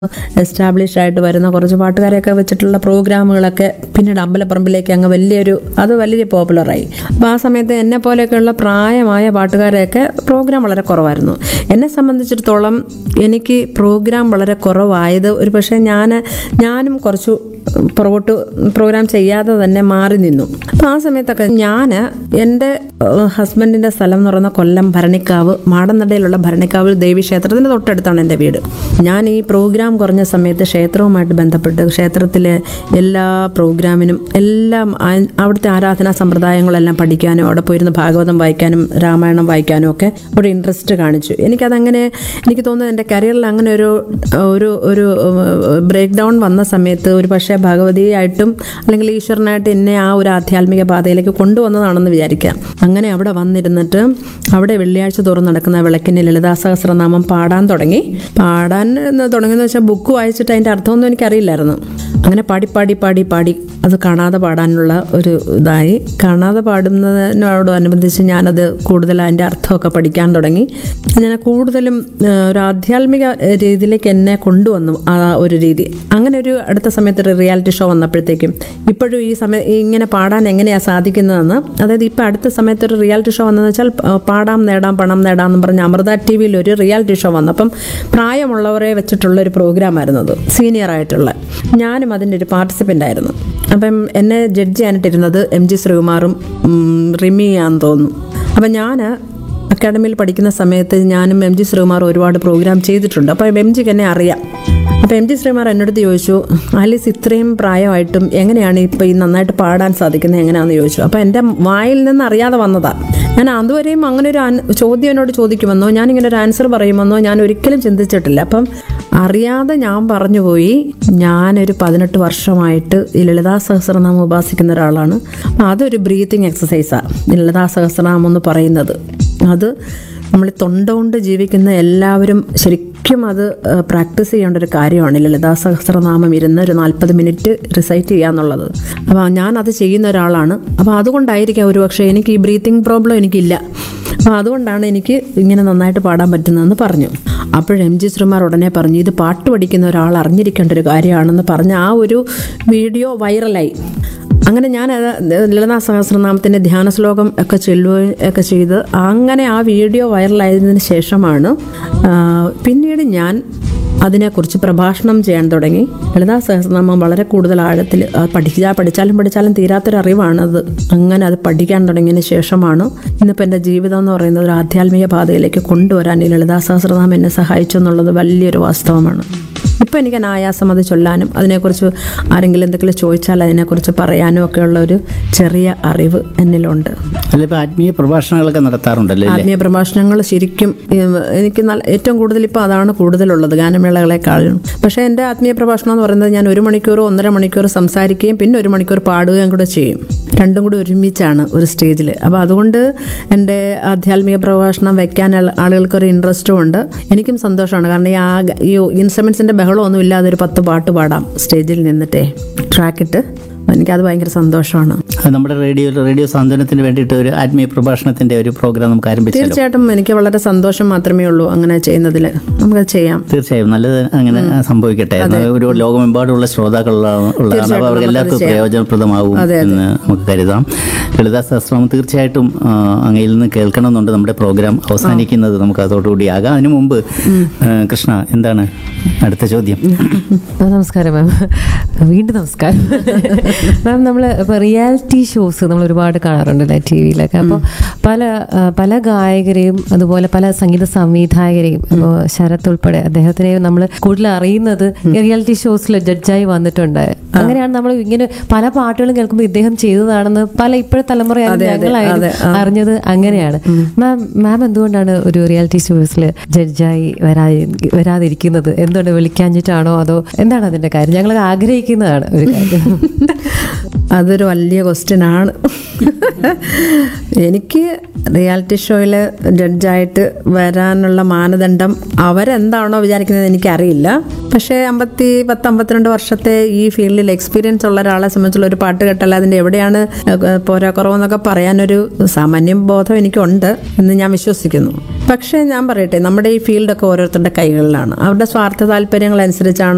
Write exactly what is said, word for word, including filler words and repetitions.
Establish ആയിട്ട് വരുന്ന കുറച്ച് പാട്ടുകാരെയൊക്കെ വെച്ചിട്ടുള്ള പ്രോഗ്രാമുകളൊക്കെ പിന്നീട് അമ്പലപ്പറമ്പിലേക്ക് അങ്ങ് വലിയൊരു അത് വലിയ പോപ്പുലറായി. അപ്പോൾ ആ സമയത്ത് എന്നെ പോലെയൊക്കെയുള്ള പ്രായമായ പാട്ടുകാരെയൊക്കെ പ്രോഗ്രാം വളരെ കുറവായിരുന്നു. എന്നെ സംബന്ധിച്ചിടത്തോളം എനിക്ക് പ്രോഗ്രാം വളരെ കുറവായത് ഒരു പക്ഷേ ഞാൻ ഞാനും കുറച്ചു പുറകോട്ട് പ്രോഗ്രാം ചെയ്യാതെ തന്നെ മാറി നിന്നു. അപ്പോൾ ആ സമയത്തൊക്കെ ഞാൻ എൻ്റെ ഹസ്ബൻഡിൻ്റെ സ്ഥലം എന്ന് പറയുന്ന കൊല്ലം ഭരണിക്കാവ് മാടന്നടയിലുള്ള ഭരണിക്കാവ് ദേവി ക്ഷേത്രത്തിൻ്റെ തൊട്ടടുത്താണ് എൻ്റെ വീട്. ഞാൻ ഈ പ്രോഗ്രാം കുറഞ്ഞ സമയത്ത് ക്ഷേത്രവുമായിട്ട് ബന്ധപ്പെട്ട് ക്ഷേത്രത്തിലെ എല്ലാ പ്രോഗ്രാമിനും എല്ലാം അവിടുത്തെ ആരാധനാ സമ്പ്രദായങ്ങളെല്ലാം പഠിക്കാനും അവിടെ പോയിരുന്ന് ഭാഗവതം വായിക്കാനും രാമായണം വായിക്കാനും ഒക്കെ ഒരു ഇൻട്രസ്റ്റ് കാണിച്ചു. എനിക്കതങ്ങനെ എനിക്ക് തോന്നുന്നു എൻ്റെ കരിയറിൽ അങ്ങനെ ഒരു ഒരു ഒരു ബ്രേക്ക് ഡൗൺ വന്ന സമയത്ത് ഒരു പക്ഷേ ഭഗവതിയായിട്ടും അല്ലെങ്കിൽ ഈശ്വരനായിട്ട് എന്നെ ആ ഒരു ആധ്യാത്മിക പാതയിലേക്ക് കൊണ്ടുവന്നതാണെന്ന് വിചാരിക്കാം. അങ്ങനെ അവിടെ വന്നിരുന്നിട്ട് അവിടെ വെള്ളിയാഴ്ച തോറും നടക്കുന്ന വിളക്കിന് ലളിതാ സഹസ്രനാമം പാടാൻ തുടങ്ങി. പാടാൻ തുടങ്ങിയെന്ന് വെച്ചാൽ ബുക്ക് വായിച്ചിട്ട് അതിൻ്റെ അർത്ഥമൊന്നും എനിക്കറിയില്ലായിരുന്നു. അങ്ങനെ പാടി പാടി പാടി പാടി അത് കാണാതെ പാടാനുള്ള ഒരു ഇതായി. കാണാതെ പാടുന്നതിനോടനുബന്ധിച്ച് ഞാനത് കൂടുതൽ അതിൻ്റെ അർത്ഥമൊക്കെ പഠിക്കാൻ തുടങ്ങി. ഞാൻ കൂടുതലും ഒരു ആധ്യാത്മിക രീതിയിലേക്ക് എന്നെ കൊണ്ടുവന്നു ആ ഒരു രീതി. അങ്ങനെ ഒരു അടുത്ത സമയത്ത് ഒരു റിയാലിറ്റി ഷോ വന്നപ്പോഴത്തേക്കും ഇപ്പോഴും ഈ സമയം ഇങ്ങനെ പാടാൻ എങ്ങനെയാണ് സാധിക്കുന്നതെന്ന്, അതായത് ഇപ്പം അടുത്ത സമയത്ത് ഒരു റിയാലിറ്റി ഷോ വന്നതെന്ന് വെച്ചാൽ പാടാം നേടാം പണം നേടാം എന്ന് പറഞ്ഞ് അമൃത ടി വിയിൽ ഒരു റിയാലിറ്റി ഷോ വന്നു. അപ്പം പ്രായമുള്ളവരെ വെച്ചിട്ടുള്ള ഒരു പ്രോഗ്രാമായിരുന്നു അത്, സീനിയർ ആയിട്ടുള്ള. ഞാനും അതിൻ്റെ ഒരു പാർട്ടിസിപ്പൻ്റ് ആയിരുന്നു. അപ്പം എന്നെ ജഡ്ജ് ചെയ്യാനിട്ടിരുന്നത് എം ജി ശ്രീകുമാറും റിമിയാന്ന് തോന്നുന്നു. അപ്പം ഞാൻ അക്കാഡമിയിൽ പഠിക്കുന്ന സമയത്ത് ഞാനും എം ജി ശ്രീകുമാറും ഒരുപാട് പ്രോഗ്രാം ചെയ്തിട്ടുണ്ട്. അപ്പോൾ എം ജിക്ക് എന്നെ അറിയാം. അപ്പോൾ എം ജി ശ്രീകുമാർ എന്നോട് ചോദിച്ചു, ആലീസ് ഇത്രയും പ്രായമായിട്ടും എങ്ങനെയാണ് ഇപ്പോൾ ഈ നന്നായിട്ട് പാടാൻ സാധിക്കുന്നത് എങ്ങനെയാണെന്ന് ചോദിച്ചു. അപ്പോൾ എൻ്റെ വായിൽ നിന്ന് അറിയാതെ വന്നതാണ്. ഞാൻ അതുവരെയും അങ്ങനെ ഒരു ചോദ്യം എന്നോട് ചോദിക്കുമെന്നോ ഞാനിങ്ങനെ ഒരു ആൻസർ പറയുമെന്നോ ഞാൻ ഒരിക്കലും ചിന്തിച്ചിട്ടില്ല. അപ്പം അറിയാതെ ഞാൻ പറഞ്ഞുപോയി, ഞാനൊരു പതിനെട്ട് വർഷമായിട്ട് ഈ ലളിതാ സഹസ്രനാമം ഉപാസിക്കുന്ന ഒരാളാണ്. അപ്പം അതൊരു ബ്രീത്തിങ് എക്സസൈസാണ് ലളിതാ സഹസ്രനാമം എന്ന് പറയുന്നത്. അത് നമ്മൾ തൊണ്ട കൊണ്ട് ജീവിക്കുന്ന എല്ലാവരും ശരിക്കും അത് പ്രാക്ടീസ് ചെയ്യേണ്ട ഒരു കാര്യമാണ്. ലളിതാ സഹസ്രനാമം ഇരുന്ന് ഒരു നാൽപ്പത് മിനിറ്റ് റിസൈറ്റ് ചെയ്യുക എന്നുള്ളത്. അപ്പോൾ ഞാനത് ചെയ്യുന്ന ഒരാളാണ്. അപ്പോൾ അതുകൊണ്ടായിരിക്കാം ഒരു പക്ഷേ എനിക്ക് ഈ ബ്രീത്തിങ് പ്രോബ്ലം എനിക്കില്ല. അപ്പോൾ അതുകൊണ്ടാണ് എനിക്ക് ഇങ്ങനെ നന്നായിട്ട് പാടാൻ പറ്റുന്നതെന്ന് പറഞ്ഞു. അപ്പോൾ എം ജി ശ്രീകുമാർ ഉടനെ പറഞ്ഞു, ഇത് പാട്ട് പഠിക്കുന്ന ഒരാൾ അറിഞ്ഞിരിക്കേണ്ട ഒരു കാര്യമാണെന്ന് പറഞ്ഞ് ആ ഒരു വീഡിയോ വൈറലായി. അങ്ങനെ ഞാൻ ലളിതാ സഹസ്രനാമത്തിൻ്റെ ധ്യാന ശ്ലോകം ഒക്കെ ചൊല്ലുകയും ഒക്കെ ചെയ്ത് അങ്ങനെ ആ വീഡിയോ വൈറലായതിനു ശേഷമാണ് പിന്നീട് ഞാൻ അതിനെക്കുറിച്ച് പ്രഭാഷണം ചെയ്യാൻ തുടങ്ങി. ലളിതാ സഹസ്രനാമം വളരെ കൂടുതൽ ആഴത്തിൽ പഠിച്ചാൽ പഠിച്ചാലും പഠിച്ചാലും തീരാത്തൊരറിവാണത്. അങ്ങനെ അത് പഠിക്കാൻ തുടങ്ങിയതിന് ശേഷമാണ് ഇന്നിപ്പോൾ എൻ്റെ ജീവിതം എന്ന് പറയുന്നത് ഒരു ആധ്യാത്മിക പാതയിലേക്ക് കൊണ്ടുവരാൻ ഈ ലളിതാ സഹസ്രനാമം എന്നെ സഹായിച്ചു എന്നുള്ളത് വലിയൊരു വാസ്തവമാണ്. ഇപ്പം എനിക്ക് അനായാസം അത് ചൊല്ലാനും അതിനെക്കുറിച്ച് ആരെങ്കിലും എന്തെങ്കിലും ചോദിച്ചാൽ അതിനെക്കുറിച്ച് പറയാനും ഒക്കെയുള്ള ഒരു ചെറിയ അറിവ് എന്നിലുണ്ട്. അല്ല, ഇപ്പോൾ ആത്മീയ പ്രഭാഷണങ്ങളൊക്കെ നടത്താറുണ്ടല്ലോ? ആത്മീയ പ്രഭാഷണങ്ങൾ ശരിക്കും എനിക്ക് നല്ല ഏറ്റവും കൂടുതൽ ഇപ്പോൾ അതാണ് കൂടുതലുള്ളത് ഗാനമേളകളെക്കാളും. പക്ഷേ എൻ്റെ ആത്മീയ പ്രഭാഷണം എന്ന് പറയുന്നത് ഞാൻ ഒരു മണിക്കൂർ ഒന്നര മണിക്കൂർ സംസാരിക്കുകയും പിന്നെ ഒരു മണിക്കൂർ പാടുകയും കൂടെ ചെയ്യും. രണ്ടും കൂടി ഒരുമിച്ചാണ് ഒരു സ്റ്റേജിൽ. അപ്പോൾ അതുകൊണ്ട് എൻ്റെ ആധ്യാത്മിക പ്രഭാഷണം വയ്ക്കാൻ ആളുകൾക്കൊരു ഇൻട്രസ്റ്റും ഉണ്ട്. എനിക്കും സന്തോഷമാണ്. കാരണം ഈ ആ ഈ ഇൻസ്ട്രുമെൻസിൻ്റെ ബഹളമൊന്നും ഇല്ലാതെ ഒരു പത്ത് പാട്ട് പാടാം സ്റ്റേജിൽ നിന്നിട്ടേ ട്രാക്കിട്ട്. എനിക്കത് ഭയങ്കര സന്തോഷമാണ്. നമ്മുടെ റേഡിയോ റേഡിയോ സാന്ത്വനത്തിന് വേണ്ടിയിട്ട് ഒരു ആത്മീയ പ്രഭാഷണത്തിൻ്റെ ഒരു പ്രോഗ്രാം നമുക്ക് ആരംഭിച്ചു. തീർച്ചയായിട്ടും എനിക്ക് വളരെ സന്തോഷം മാത്രമേ ഉള്ളൂ അങ്ങനെ ചെയ്യുന്നതിൽ. നമുക്കത് ചെയ്യാം. തീർച്ചയായും നല്ലത് അങ്ങനെ സംഭവിക്കട്ടെ. ഒരു ലോകമെമ്പാടുള്ള ശ്രോതാക്കളുള്ളതാണ്. അപ്പോൾ അവർക്ക് എല്ലാവർക്കും പ്രയോജനപ്രദമാവും എന്ന് നമുക്ക് കരുതാം. ലളിതാ സഹസ്രനാമം തീർച്ചയായിട്ടും അങ്ങയിൽ നിന്ന് കേൾക്കണമെന്നുണ്ട്. നമ്മുടെ പ്രോഗ്രാം അവസാനിക്കുന്നത് നമുക്ക് അതോടുകൂടി ആകാം. അതിനു മുമ്പ് കൃഷ്ണ, എന്താണ് അടുത്ത ചോദ്യം? നമസ്കാരം മാം. വീണ്ടും നമസ്കാരം മാം. നമ്മൾ ഇപ്പോൾ റിയാലിറ്റി ഷോസ് നമ്മൾ ഒരുപാട് കാണാറുണ്ടല്ലേ ടി വിയിലൊക്കെ. അപ്പോൾ പല പല ഗായകരെയും അതുപോലെ പല സംഗീത സംവിധായകരെയും ഇപ്പോൾ ശരത് ഉൾപ്പെടെ അദ്ദേഹത്തിനെയും നമ്മൾ കൂടുതൽ അറിയുന്നത് റിയാലിറ്റി ഷോസിൽ ജഡ്ജായി വന്നിട്ടുണ്ട്. അങ്ങനെയാണ് നമ്മൾ ഇങ്ങനെ പല പാട്ടുകളും കേൾക്കുമ്പോൾ ഇദ്ദേഹം ചെയ്തതാണെന്ന് പല ഇപ്പോഴത്തെ തലമുറയായാലും ഞങ്ങളായാലും അറിഞ്ഞത് അങ്ങനെയാണ്. മാം മാം എന്തുകൊണ്ടാണ് ഒരു റിയാലിറ്റി ഷോസിൽ ജഡ്ജായി വരാതി വരാതിരിക്കുന്നത്? എന്തുകൊണ്ട് വിളിക്കാഞ്ഞിട്ടാണോ അതോ എന്താണ് അതിൻ്റെ കാര്യം? ഞങ്ങൾ ആഗ്രഹിക്കുന്നതാണ് ഒരു കാര്യം. അതൊരു വലിയ ക്വസ്റ്റ്യൻ ആണ്. എനിക്ക് റിയാലിറ്റി ഷോയിൽ ജഡ്ജായിട്ട് വരാനുള്ള മാനദണ്ഡം അവരെന്താണോ വിചാരിക്കുന്നത് എനിക്കറിയില്ല. പക്ഷേ അമ്പത്തി പത്ത് അമ്പത്തിരണ്ട് വർഷത്തെ ഈ ഫീൽഡിൽ എക്സ്പീരിയൻസ് ഉള്ള ഒരാളെ സംബന്ധിച്ചുള്ള ഒരു പാട്ട് കേട്ടാൽ അതിൻ്റെ എവിടെയാണ് പോരാക്കുറവെന്നൊക്കെ പറയാനൊരു സാമാന്യ ബോധം എനിക്കുണ്ട് എന്ന് ഞാൻ വിശ്വസിക്കുന്നു. പക്ഷേ ഞാൻ പറയട്ടെ, നമ്മുടെ ഈ ഫീൽഡൊക്കെ ഓരോരുത്തരുടെ കൈകളിലാണ്. അവരുടെ സ്വാർത്ഥ താല്പര്യങ്ങൾ അനുസരിച്ചാണ്